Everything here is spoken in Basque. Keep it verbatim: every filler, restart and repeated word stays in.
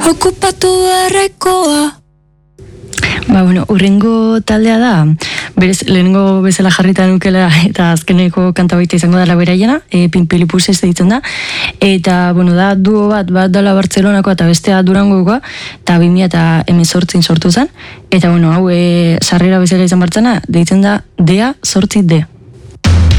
okupatu beharrekoa. Ba, bueno, urrengo taldea da, berez, lehenengo bezala jarrita nukela eta azkeneko kanta baita izango dela beraiena, e, Pinpilipus ez deitzen da, eta, bueno, da, duo bat, bat dela Bartzelonakoa eta bestea Durangokoa, eta bi mila hemezortzin sortu zen, eta, bueno, hau, e, sarrera bezala izan bartzana, deitzen da, dea, sortzi, dea.